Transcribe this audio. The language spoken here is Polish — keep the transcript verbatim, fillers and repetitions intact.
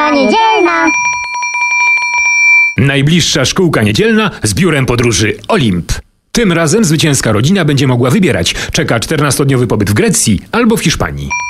Szkółka niedzielna. Najbliższa szkółka niedzielna z biurem podróży Olimp. Tym razem zwycięska rodzina będzie mogła wybierać, czeka czternastodniowy pobyt w Grecji albo w Hiszpanii.